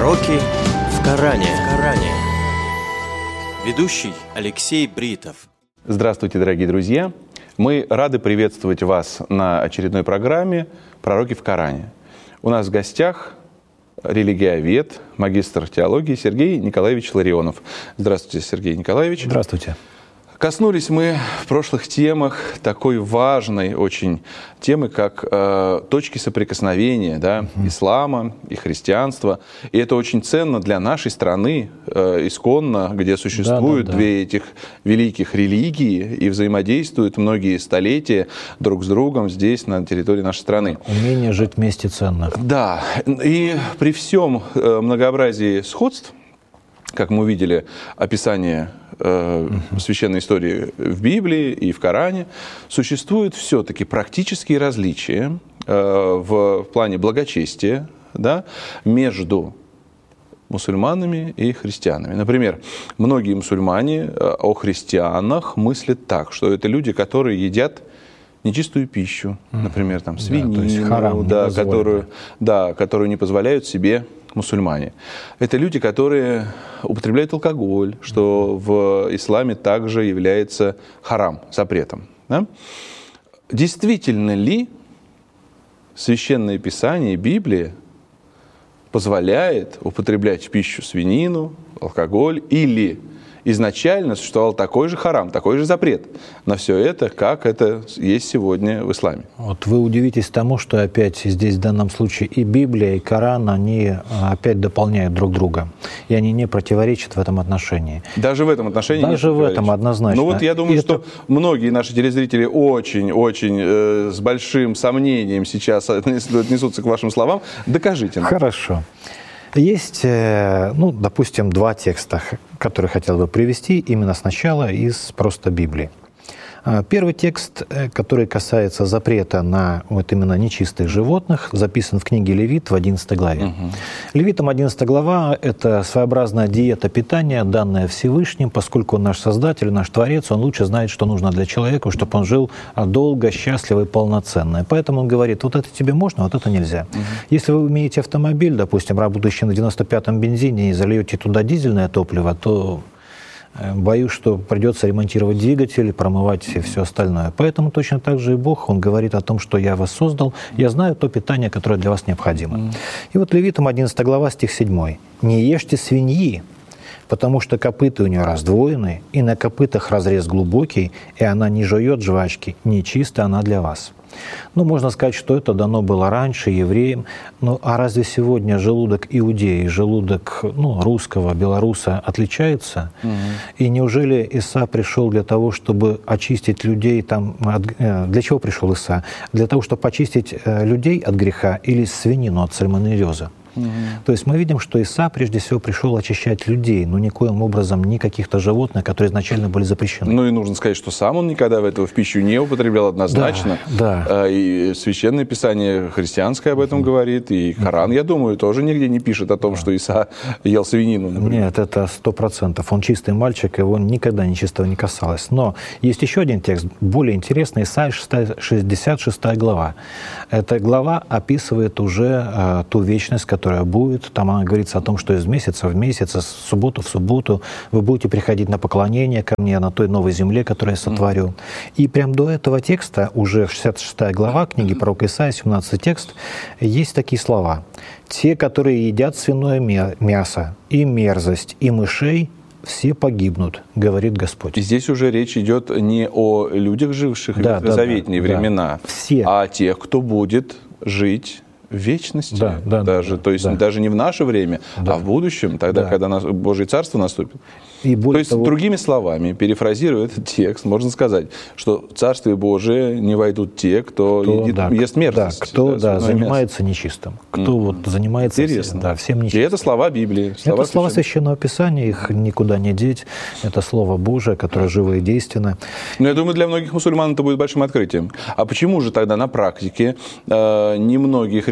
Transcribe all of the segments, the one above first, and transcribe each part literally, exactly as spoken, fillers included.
Пророки в Коране. Коране. Ведущий Алексей Бритов. Здравствуйте, дорогие друзья! Мы рады приветствовать вас на очередной программе «Пророки в Коране». У нас в гостях религиовед, магистр теологии Сергей Николаевич Ларионов. Здравствуйте, Сергей Николаевич. Здравствуйте. Коснулись мы в прошлых темах такой важной очень темы, как э, точки соприкосновения, да, mm-hmm. ислама и христианства. И это очень ценно для нашей страны, э, исконно, где существуют да, да, две да. этих великих религии и взаимодействуют многие столетия друг с другом здесь, на территории нашей страны. Умение жить вместе ценно. Да. И при всем э, многообразии сходств, как мы увидели описание э, uh-huh. священной истории в Библии и в Коране, существуют все-таки практические различия э, в плане благочестия, да, между мусульманами и христианами. Например, многие мусульмане о христианах мыслят так, что это люди, которые едят нечистую пищу, uh-huh. например, там, свинину, да, да, которую, да, которую не позволяют себе мусульмане. Это люди, которые употребляют алкоголь, что в исламе также является харам, запретом. Да? Действительно ли Священное Писание, Библия, позволяет употреблять в пищу свинину, алкоголь, или изначально существовал такой же харам, такой же запрет на все это, как это есть сегодня в исламе? Вот вы удивитесь тому, что опять здесь в данном случае и Библия, и Коран, они опять дополняют друг друга. И они не противоречат в этом отношении. Даже в этом отношении? Даже в этом однозначно. Ну вот я думаю, и что это... многие наши телезрители очень-очень э, с большим сомнением сейчас отнесутся к вашим словам. Докажите нам. Хорошо. Есть, ну, допустим, два текста, которые хотел бы привести именно сначала из просто Библии. Первый текст, который касается запрета на вот именно нечистых животных, записан в книге Левит в одиннадцатой главе. Угу. Левитам одиннадцатая глава – это своеобразная диета питания, данная Всевышним, поскольку он наш Создатель, наш Творец, он лучше знает, что нужно для человека, чтобы он жил долго, счастливо и полноценно. Поэтому он говорит, вот это тебе можно, вот это нельзя. Угу. Если вы имеете автомобиль, допустим, работающий на девяносто пятом бензине, и зальете туда дизельное топливо, то... боюсь, что придется ремонтировать двигатель, промывать и все остальное. Поэтому точно так же и Бог, Он говорит о том, что я вас создал, я знаю то питание, которое для вас необходимо. Mm. И вот Левитам одиннадцатая глава, стих седьмой. «Не ешьте свиньи, потому что копыта у нее раздвоены, и на копытах разрез глубокий, и она не жует жвачки, нечиста она для вас». Ну, можно сказать, что это дано было раньше евреям. Ну, а разве сегодня желудок иудея и желудок, ну, русского, белоруса отличается? Угу. И неужели Иса пришел для того, чтобы очистить людей там... Для чего пришел Иса? Для того, чтобы очистить людей от греха или свинину от сальмонеллеза? Угу. То есть мы видим, что Иса прежде всего пришел очищать людей, но никоим образом не каких-то животных, которые изначально были запрещены. Ну и нужно сказать, что сам он никогда в этого в пищу не употреблял однозначно. Да, да. И Священное Писание христианское об этом угу. говорит, и Коран, я думаю, тоже нигде не пишет о том, да. что Иса ел свинину, например. Нет, это сто процентов. Он чистый мальчик, его никогда нечистого не касалось. Но есть еще один текст, более интересный, Исайя шестьдесят шестая глава. Эта глава описывает уже э, ту вечность, которая которая будет. Там она говорится о том, что из месяца в месяц, с субботу в субботу вы будете приходить на поклонение ко мне, на той новой земле, которую я сотворю. Mm-hmm. И прямо до этого текста, уже шестьдесят шестая глава книги пророка Исаия, семнадцатый текст, есть такие слова. «Те, которые едят свиное мясо, и мерзость, и мышей, все погибнут, говорит Господь». И здесь уже речь идет не о людях, живших да, в ветхозаветные да, да, времена, да. Все. а о тех, кто будет жить в вечности, да, да, даже, да, то есть да. даже не в наше время, да. а в будущем, тогда, да. когда Божье Царство наступит. И то есть, того... другими словами, перефразируя этот текст, можно сказать, что в Царствие Божие не войдут те, кто, кто едит, да, ест мерзость. Да, кто да, занимается мясо. нечистым, кто mm. вот занимается Интересно. Да, всем нечистым. И это слова Библии. Слова это слова Священного Писания, их никуда не деть. Это Слово Божие, которое живо и действенно. Но я думаю, для многих мусульман это будет большим открытием. А почему же тогда на практике э, немногие христиане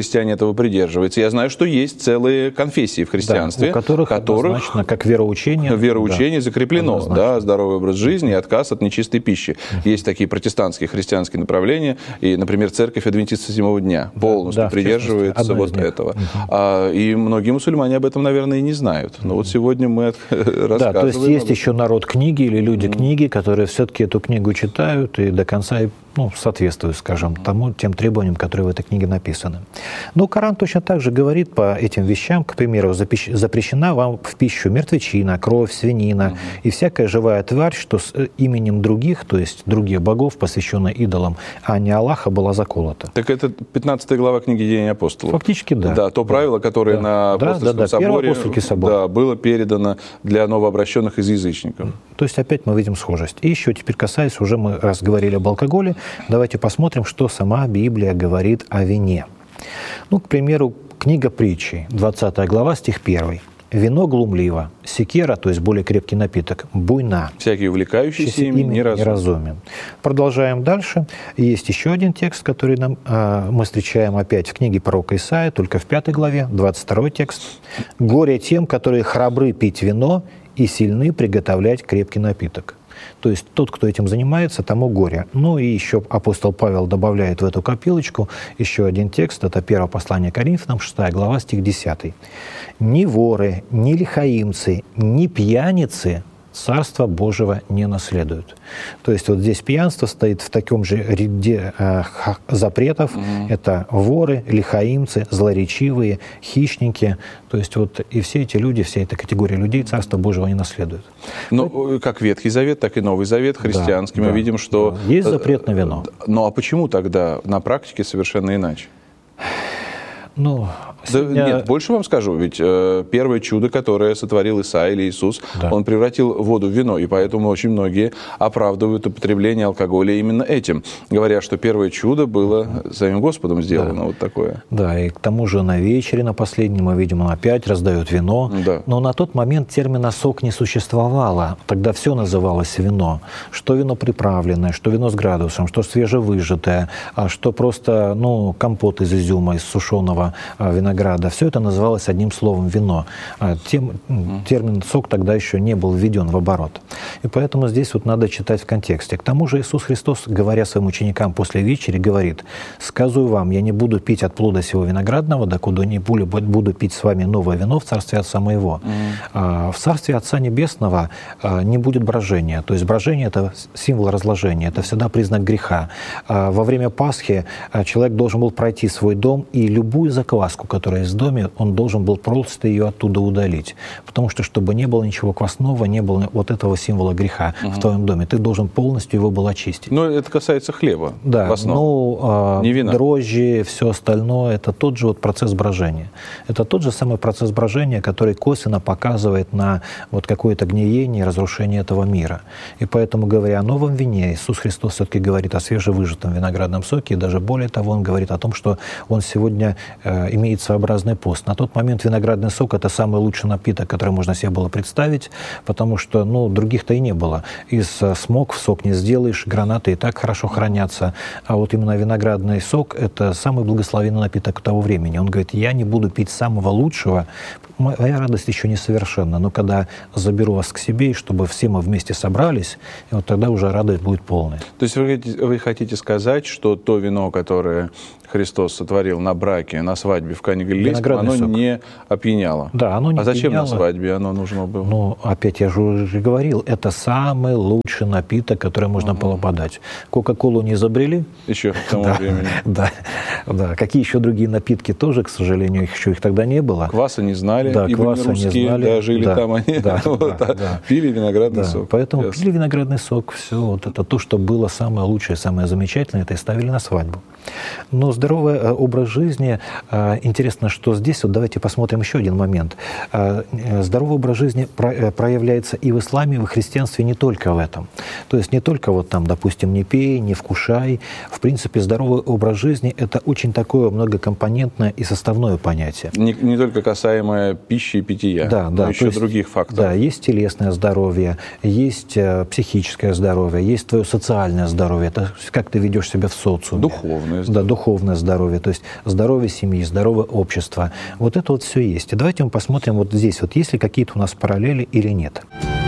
христиане этого придерживаются. Я знаю, что есть целые конфессии в христианстве, да, у которых, которых однозначно, как вероучение, вероучение да, закреплено, однозначно. да, здоровый образ жизни и отказ от нечистой пищи. Uh-huh. Есть такие протестантские христианские направления, и, например, церковь адвентистов седьмого дня полностью да, придерживается вот этого. Uh-huh. А, и многие мусульмане об этом, наверное, и не знают. Но uh-huh. вот сегодня мы рассказываем. Да, то есть есть еще народ книги или люди uh-huh. книги, которые все-таки эту книгу читают и до конца ну, соответствуют, скажем, тому, тем требованиям, которые в этой книге написаны. Но Коран точно так же говорит по этим вещам, к примеру, запрещена вам в пищу мертвечина, кровь, свинина uh-huh. и всякая живая тварь, что с именем других, то есть других богов, посвященных идолам, а не Аллаха, была заколота. Так это пятнадцатая глава книги «Деяний апостолов». Фактически, да. Да, то правило, которое да. на апостольском да, да, да. соборе собор. да, было передано для новообращенных из язычников. То есть опять мы видим схожесть. И еще теперь касаясь, уже мы раз говорили об алкоголе, давайте посмотрим, что сама Библия говорит о вине. Ну, к примеру, книга притчи, двадцатая глава, стих первый. «Вино глумливо, секера, то есть более крепкий напиток, буйна. Всякий увлекающийся ими неразумен». неразумен». Продолжаем дальше. Есть еще один текст, который нам, э, мы встречаем опять в книге пророка Исаия, только в пятой главе, двадцать второй текст. «Горе тем, которые храбры пить вино и сильны приготовлять крепкий напиток». То есть тот, кто этим занимается, тому горе. Ну и еще апостол Павел добавляет в эту копилочку еще один текст. Это первое послание Коринфянам, шестая глава, стих десятый. «Ни воры, ни лихаимцы, ни пьяницы Царства Божьего не наследуют». То есть вот здесь пьянство стоит в таком же ряде э, запретов. Mm-hmm. Это воры, лихаимцы, злоречивые, хищники. То есть вот и все эти люди, вся эта категория людей Царства Божьего не наследуют. Ну, как Ветхий Завет, так и Новый Завет христианский. Да, мы да, видим, что... Да. Есть запрет на вино. Ну а почему тогда на практике совершенно иначе? Ну, да, сегодня... Нет, больше вам скажу, ведь э, первое чудо, которое сотворил Исаия или Иисус, да. он превратил воду в вино, и поэтому очень многие оправдывают употребление алкоголя именно этим, говоря, что первое чудо было самим Господом сделано, да. вот такое. Да, и к тому же на вечере, на последнем, мы видим, он опять раздает вино, да. но на тот момент термина «сок» не существовало, тогда все называлось вино, что вино приправленное, что вино с градусом, что свежевыжатое, что просто ну, компот из изюма, из сушеного винограда. Все это называлось одним словом «вино». Тем, термин «сок» тогда еще не был введен в оборот. И поэтому здесь вот надо читать в контексте. К тому же Иисус Христос, говоря своим ученикам после вечери, говорит: «Сказываю вам, я не буду пить от плода сего виноградного, докуда не буду пить с вами новое вино в Царстве Отца моего». Mm. В Царстве Отца Небесного не будет брожения. То есть брожение — это символ разложения, это всегда признак греха. Во время Пасхи человек должен был пройти свой дом, и любую закваску, которая есть в доме, он должен был просто ее оттуда удалить. Потому что, чтобы не было ничего квасного, не было вот этого символа греха угу. в твоем доме, ты должен полностью его был очистить. Но это касается хлеба. Да, ну, не вина. Дрожжи, все остальное, это тот же вот процесс брожения. Это тот же самый процесс брожения, который косвенно показывает на вот какое-то гниение и разрушение этого мира. И поэтому, говоря о новом вине, Иисус Христос все-таки говорит о свежевыжатом виноградном соке, и даже более того, Он говорит о том, что Он сегодня э, имеет своеобразный пост. На тот момент виноградный сок — это самый лучший напиток, который можно себе было представить, потому что ну, других-то и не было. Из смок в сок не сделаешь, гранаты и так хорошо хранятся, а вот именно виноградный сок — это самый благословенный напиток того времени. Он говорит: я не буду пить самого лучшего, моя радость еще не совершенна, но когда заберу вас к себе, и чтобы все мы вместе собрались, и вот тогда уже радость будет полная. То есть вы, вы хотите сказать, что то вино, которое Христос сотворил на браке, на свадьбе в Кане Галилейском, оно сок. не опьяняло? Да, оно не А зачем опьяняло. На свадьбе оно нужно было? Ну, опять я же уже говорил, это самый лучший напиток, который можно uh-huh. было подать. Кока-колу не изобрели. Еще к тому да, времени. Да, да. Какие еще другие напитки тоже, к сожалению, еще их тогда не было. Кваса не знали, да, ибо кваса не русские, не знали. Да, жили да, там они, да, вот, да, да, да. пили виноградный да, сок. Поэтому Ясно. пили виноградный сок, все, вот это то, что было самое лучшее, самое замечательное, это и ставили на свадьбу. Но здоровый э, образ жизни, э, интересно, что здесь, вот давайте посмотрим еще один момент. Э, здоровый образ жизни про, э, проявляется и в исламе, и в христианстве не только в этом. То есть не только вот там, допустим, не пей, не вкушай. В принципе, здоровый образ жизни — это очень такое многокомпонентное и составное понятие. Не, не только касаемое пищи и питья, да, но да, еще есть, других факторов. Да, есть телесное здоровье, есть э, психическое здоровье, есть твое социальное здоровье, это как ты ведешь себя в социуме. Духовное. Да, духовное духовное здоровье, то есть здоровье семьи, здоровое общество. Вот это вот все есть. И давайте мы посмотрим вот здесь, вот есть ли какие-то у нас параллели или нет.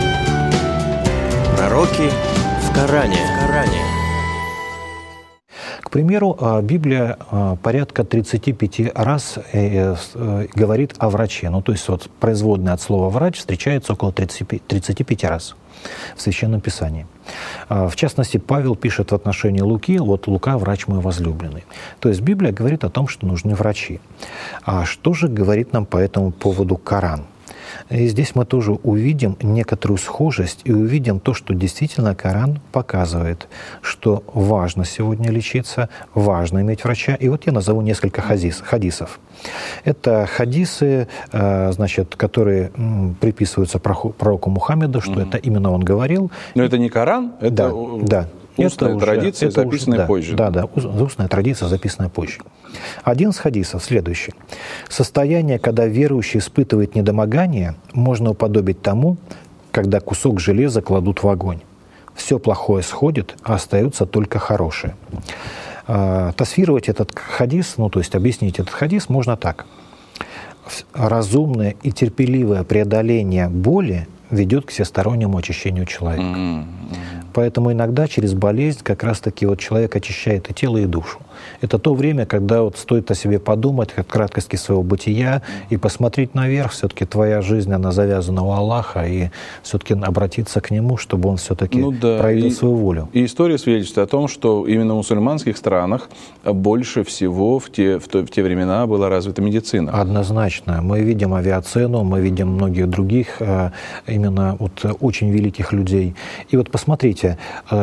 Пророки в Коране. Коране. К примеру, Библия порядка тридцати пяти раз говорит о враче. Ну, то есть вот производная от слова «врач» встречается около тридцати пяти раз в Священном Писании. В частности, Павел пишет в отношении Луки: «Вот Лука, врач мой возлюбленный». То есть Библия говорит о том, что нужны врачи. А что же говорит нам по этому поводу Коран? И здесь мы тоже увидим некоторую схожесть и увидим то, что действительно Коран показывает, что важно сегодня лечиться, важно иметь врача. И вот я назову несколько хадис, хадисов. Это хадисы, значит, которые приписываются пророку Мухаммеду, что mm-hmm. это именно он говорил. Но это не Коран, это... Да, да. Устная это традиция, уже, записанная уже, позже. Да, да, да, устная традиция, записанная позже. Один из хадисов следующий. Состояние, когда верующий испытывает недомогание, можно уподобить тому, когда кусок железа кладут в огонь. Все плохое сходит, а остается только хорошее. А, тасфировать этот хадис, ну то есть объяснить этот хадис можно так. Разумное и терпеливое преодоление боли ведет к всестороннему очищению человека. Mm-hmm. Поэтому иногда через болезнь как раз-таки вот человек очищает и тело, и душу. Это то время, когда вот стоит о себе подумать, о краткости своего бытия, и посмотреть наверх. Все-таки твоя жизнь, она завязана у Аллаха, и все-таки обратиться к Нему, чтобы Он все-таки ну, да. проявил и, свою волю. И история свидетельствует о том, что именно в мусульманских странах больше всего в те, в, то, в те времена была развита медицина. Однозначно. Мы видим авиацену, мы видим многих других именно вот очень великих людей. И вот посмотрите,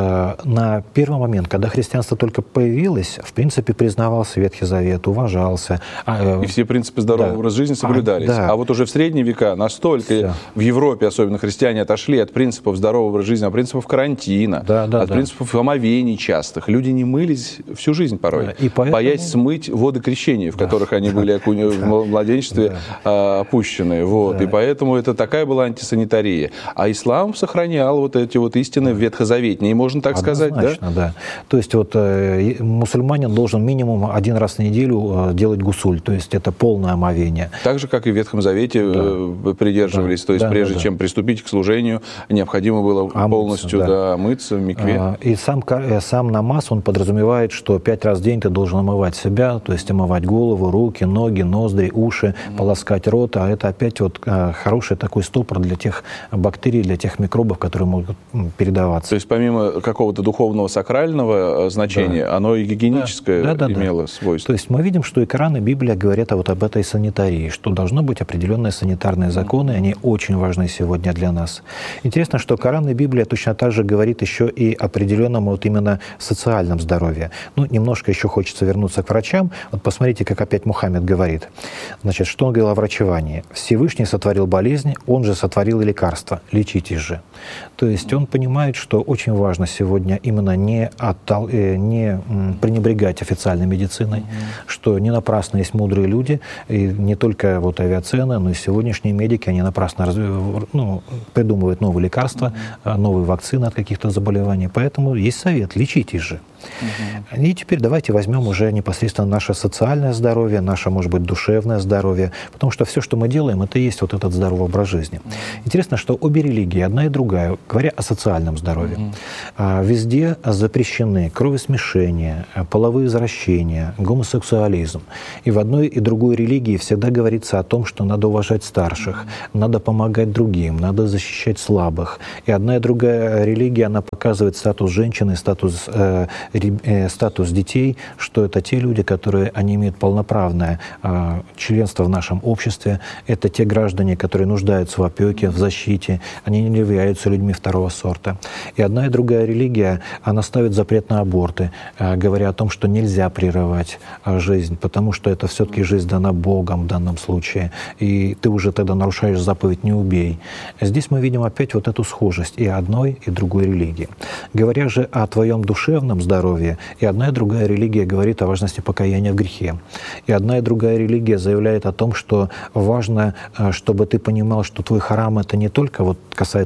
на первый момент, когда христианство только появилось, в принципе, признавался Ветхий Завет, уважался. И все принципы здорового да. образа жизни соблюдались. А, да. а вот уже в средние века настолько все. В Европе, особенно христиане, отошли от принципов здорового образа жизни, от принципов карантина, да, да, от да. принципов омовений частых. Люди не мылись всю жизнь порой, да. И поэтому... боясь смыть воды крещения, в да. которых они были в младенчестве да. опущены. Вот. Да. И поэтому это такая была антисанитария. А ислам сохранял вот эти вот истины да. ветхозаветные, можно так сказать, да? да. То есть вот э, мусульманин должен минимум один раз в неделю э, делать гусуль, то есть это полное омовение. Так же, как и в Ветхом Завете да. э, придерживались, да. то есть да, прежде да, чем да. приступить к служению, необходимо было омыться, полностью да. Да, омыться в микве. А, и сам, сам намаз, он подразумевает, что пять раз в день ты должен омывать себя, то есть омывать голову, руки, ноги, ноздри, уши, mm. полоскать рот, а это опять вот э, хороший такой стопор для тех бактерий, для тех микробов, которые могут передаваться. То есть помимо какого-то духовного сакрального значения, да. оно и гигиеническое да. Да, да, имело да. свойство. То есть мы видим, что и Коран, и Библия говорят вот об этой санитарии, что должно быть определенные санитарные законы, mm. они очень важны сегодня для нас. Интересно, что Коран и Библия точно так же говорит еще и о определенном вот именно социальном здоровье. Ну, немножко еще хочется вернуться к врачам. Вот посмотрите, как опять Мухаммед говорит. Значит, что он говорил о врачевании? Всевышний сотворил болезнь, он же сотворил и лекарства. Лечитесь же. То есть он понимает, что очень важно сегодня именно не, оттал, не пренебрегать официальной медициной, mm-hmm. что не напрасно есть мудрые люди, и не только вот авиацена, но и сегодняшние медики, они напрасно разв... ну, придумывают новые лекарства, mm-hmm. новые вакцины от каких-то заболеваний. Поэтому есть совет, лечитесь же. Угу. И теперь давайте возьмем уже непосредственно наше социальное здоровье, наше, может быть, душевное здоровье, потому что все, что мы делаем, это и есть вот этот здоровый образ жизни. Угу. Интересно, что обе религии, одна и другая, говоря о социальном здоровье, угу. везде запрещены кровосмешение, половые извращения, гомосексуализм. И в одной и другой религии всегда говорится о том, что надо уважать старших, угу. надо помогать другим, надо защищать слабых. И одна и другая религия, она показывает статус женщины, статус э, статус детей, что это те люди, которые они имеют полноправное э, членство в нашем обществе, это те граждане, которые нуждаются в опеке, в защите, они не являются людьми второго сорта. И одна и другая религия, она ставит запрет на аборты, э, говоря о том, что нельзя прерывать э, жизнь, потому что это все-таки жизнь дана Богом в данном случае, и ты уже тогда нарушаешь заповедь «не убей». Здесь мы видим опять вот эту схожесть и одной, и другой религии. Говоря же о твоем душевном здоровье, и одна и другая религия говорит о важности покаяния в грехе. И одна и другая религия заявляет о том, что важно, чтобы ты понимал, что твой харам — это не только вот касается твоего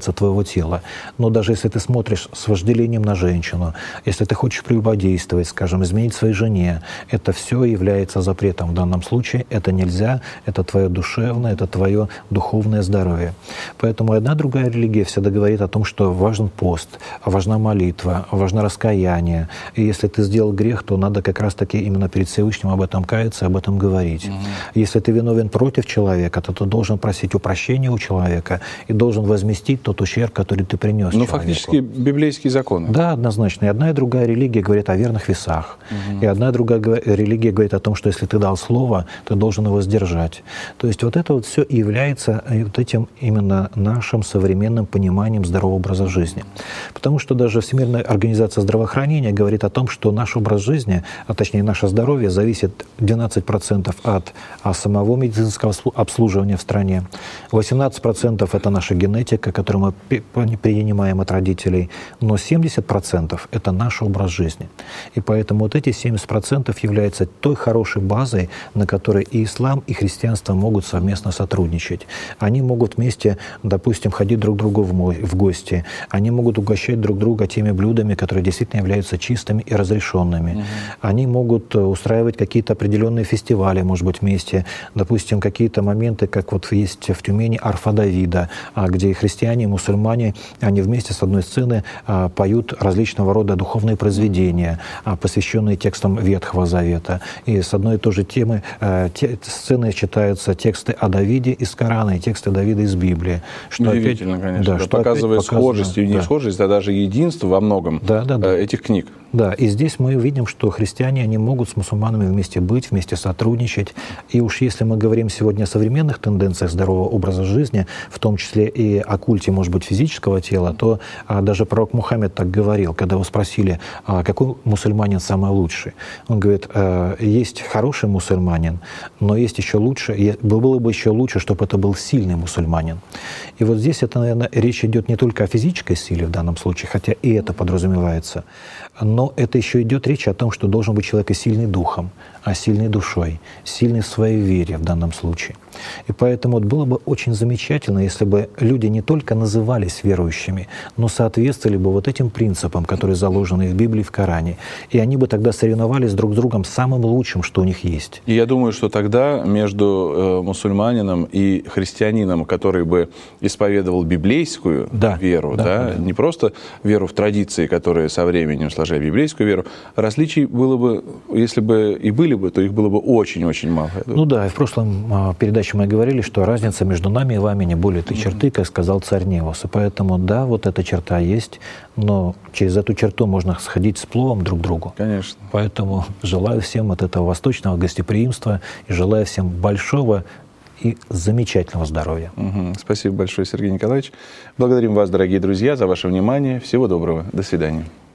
тела. Но даже если ты смотришь с вожделением на женщину, если ты хочешь прелюбодействовать, скажем, изменить своей жене, это все является запретом в данном случае. Это нельзя, это твое душевное, это твое духовное здоровье. Поэтому одна другая религия всегда говорит о том, что важен пост, важна молитва, важно раскаяние. И если ты сделал грех, то надо как раз-таки именно перед Всевышним об этом каяться, об этом говорить. Угу. Если ты виновен против человека, то ты должен просить у прощения у человека и должен возместить тот ущерб, который ты принес Ну, человеку. фактически библейские законы. Да, однозначно. И одна и другая религия говорит о верных весах. Угу. И одна и другая религия говорит о том, что если ты дал слово, ты должен его сдержать. То есть вот это вот все и является вот этим именно нашим современным пониманием здорового образа жизни. Потому что даже Всемирная организация здравоохранения говорит о том, что наш образ жизни, а точнее наше здоровье, зависит двенадцать процентов от самого медицинского обслуживания в стране, восемнадцать процентов это наша генетика, которую мы принимаем от родителей, но семьдесят процентов это наш образ жизни. И поэтому вот эти семьдесят процентов являются той хорошей базой, на которой и ислам, и христианство могут совместно сотрудничать. Они могут вместе, допустим, ходить друг к другу в гости, они могут угощать друг друга теми блюдами, которые действительно являются чистыми и разрешенными. Угу. Они могут устраивать какие-то определенные фестивали, может быть, вместе. Допустим, какие-то моменты, как вот есть в Тюмени арфа Давида, где и христиане, и мусульмане, они вместе с одной сцены поют различного рода духовные произведения, посвященные текстам Ветхого Завета. И с одной и той же темы те, сцены читаются тексты о Давиде из Корана и тексты Давида из Библии. Что Удивительно, опять, конечно. Да, что показывает схожесть и не да. схожесть, а даже единство во многом да, да, да. этих книг. Да, и здесь мы видим, что христиане, они могут с мусульманами вместе быть, вместе сотрудничать. И уж если мы говорим сегодня о современных тенденциях здорового образа жизни, в том числе и о культе, может быть, физического тела, то а, даже пророк Мухаммед так говорил, когда его спросили, а, какой мусульманин самый лучший. Он говорит, а, есть хороший мусульманин, но есть еще лучше, было бы еще лучше, чтобы это был сильный мусульманин. И вот здесь это, наверное, речь идет не только о физической силе в данном случае, хотя и это подразумевается, но это еще идет речь о том, что должен быть человек и сильный духом, а сильной душой, сильный в своей вере в данном случае. И поэтому вот было бы очень замечательно, если бы люди не только назывались верующими, но соответствовали бы вот этим принципам, которые заложены в Библии, в Коране. И они бы тогда соревновались друг с другом самым лучшим, что у них есть. И я думаю, что тогда между э, мусульманином и христианином, который бы исповедовал библейскую да, веру, да, да, да. не просто веру в традиции, которые со временем сложили библейскую веру, различий было бы, если бы и были бы, то их было бы очень-очень мало. Ну да, и в прошлом а, передаче мы говорили, что разница между нами и вами не более той черты, как сказал царь Невос. И поэтому, да, вот эта черта есть, но через эту черту можно сходить с пловом друг к другу. Конечно. Поэтому желаю всем от этого восточного гостеприимства и желаю всем большого и замечательного здоровья. Угу. Спасибо большое, Сергей Николаевич. Благодарим вас, дорогие друзья, за ваше внимание. Всего доброго. До свидания.